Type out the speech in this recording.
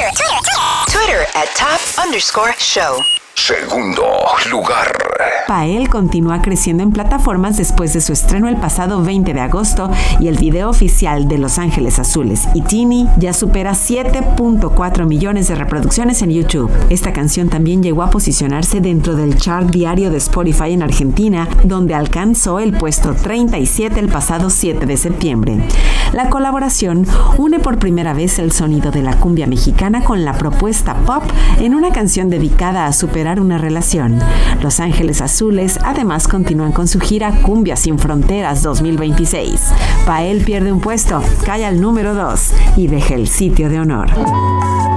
Twitter @top_show. Segundo lugar. Pael continúa creciendo en plataformas después de su estreno el pasado 20 de agosto y el video oficial de Los Ángeles Azules y Teeny ya supera 7.4 millones de reproducciones en YouTube. Esta canción también llegó a posicionarse dentro del chart diario de Spotify en Argentina, donde alcanzó el puesto 37 el pasado 7 de septiembre. La colaboración une por primera vez el sonido de la cumbia mexicana con la propuesta pop en una canción dedicada a superar una relación. Los Ángeles Azules además continúan con su gira Cumbia Sin Fronteras 2026. Pael pierde un puesto, cae al número 2 y deja el sitio de honor.